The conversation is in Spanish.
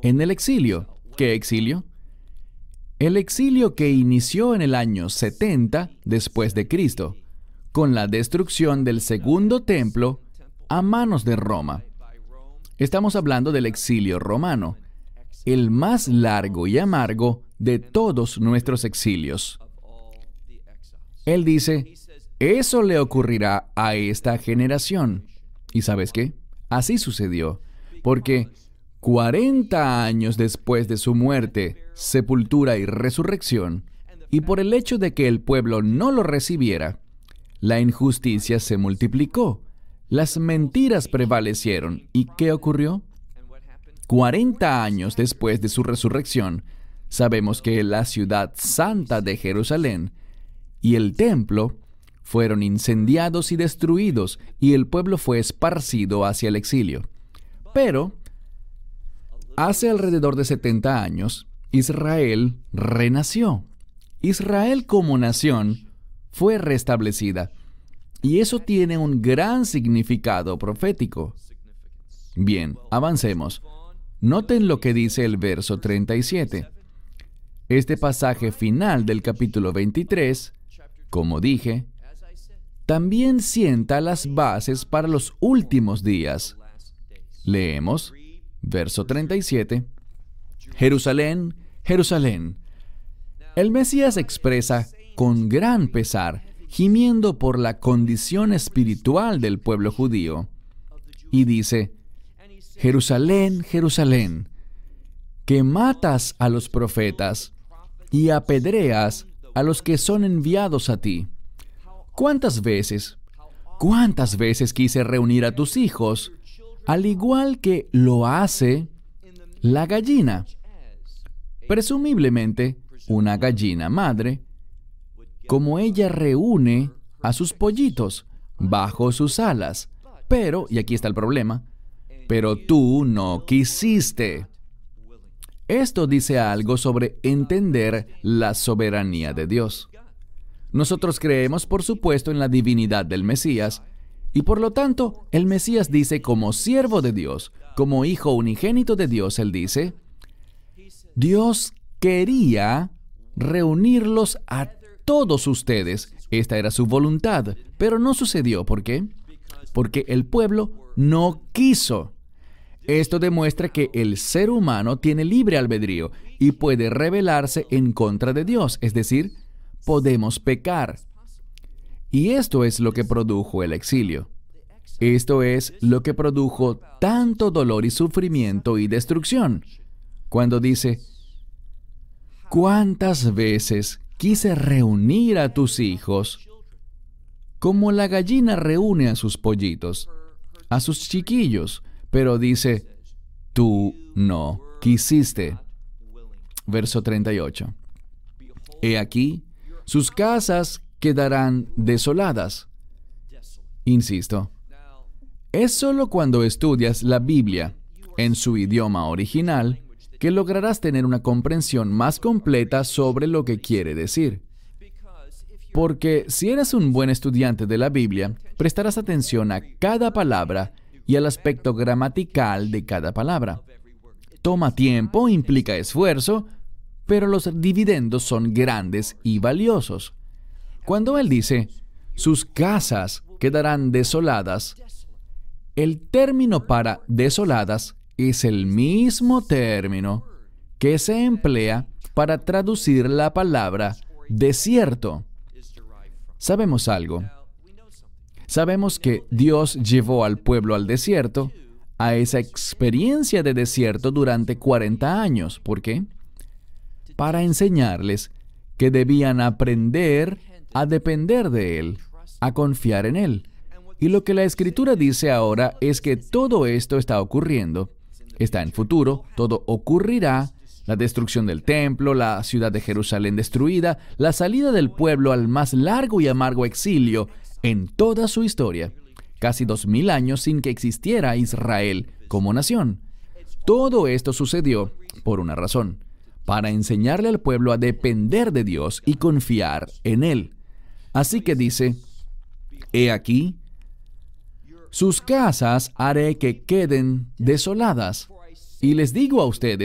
en el exilio. ¿Qué exilio? El exilio que inició en el año 70 después de Cristo, con la destrucción del segundo templo a manos de Roma. Estamos hablando del exilio romano, el más largo y amargo de todos nuestros exilios. Él dice, eso le ocurrirá a esta generación. ¿Y sabes qué? Así sucedió, porque 40 años después de su muerte, sepultura y resurrección, y por el hecho de que el pueblo no lo recibiera, la injusticia se multiplicó, las mentiras prevalecieron. ¿Y qué ocurrió? 40 años después de su resurrección, sabemos que la ciudad santa de Jerusalén y el templo fueron incendiados y destruidos, y el pueblo fue esparcido hacia el exilio. Pero, hace alrededor de 70 años, Israel renació. Israel como nación fue restablecida, y eso tiene un gran significado profético. Bien, avancemos. Noten lo que dice el verso 37. Este pasaje final del capítulo 23, como dije, también sienta las bases para los últimos días. Leemos, verso 37. Jerusalén, Jerusalén. El Mesías expresa con gran pesar, gimiendo por la condición espiritual del pueblo judío, y dice, Jerusalén, Jerusalén, que matas a los profetas y apedreas a los que son enviados a ti. ¿Cuántas veces quise reunir a tus hijos, al igual que lo hace la gallina? Presumiblemente, una gallina madre, como ella reúne a sus pollitos bajo sus alas. Pero, y aquí está el problema, pero tú no quisiste. Esto dice algo sobre entender la soberanía de Dios. Nosotros creemos, por supuesto, en la divinidad del Mesías, y por lo tanto, el Mesías dice como siervo de Dios, como hijo unigénito de Dios, él dice, Dios quería reunirlos a todos ustedes. Esta era su voluntad, pero no sucedió. ¿Por qué? Porque el pueblo no quiso. Esto demuestra que el ser humano tiene libre albedrío y puede rebelarse en contra de Dios, es decir, podemos pecar. Y esto es lo que produjo el exilio. Esto es lo que produjo tanto dolor y sufrimiento y destrucción. Cuando dice, ¿cuántas veces quise reunir a tus hijos como la gallina reúne a sus pollitos, a sus chiquillos? Pero dice, tú no quisiste. Verso 38. He aquí, sus casas quedarán desoladas. Insisto, es solo cuando estudias la Biblia en su idioma original que lograrás tener una comprensión más completa sobre lo que quiere decir. Porque si eres un buen estudiante de la Biblia, prestarás atención a cada palabra y al aspecto gramatical de cada palabra. Toma tiempo, implica esfuerzo, pero los dividendos son grandes y valiosos. Cuando él dice, sus casas quedarán desoladas, el término para desoladas es el mismo término que se emplea para traducir la palabra desierto. ¿Sabemos algo? Sabemos que Dios llevó al pueblo al desierto, a esa experiencia de desierto durante 40 años. ¿Por qué? Para enseñarles que debían aprender a depender de Él, a confiar en Él. Y lo que la Escritura dice ahora es que todo esto está ocurriendo. Está en futuro, todo ocurrirá. La destrucción del templo, la ciudad de Jerusalén destruida, la salida del pueblo al más largo y amargo exilio en toda su historia. Casi 2000 años sin que existiera Israel como nación. Todo esto sucedió por una razón, para enseñarle al pueblo a depender de Dios y confiar en Él. Así que dice, he aquí, sus casas haré que queden desoladas. Y les digo a ustedes,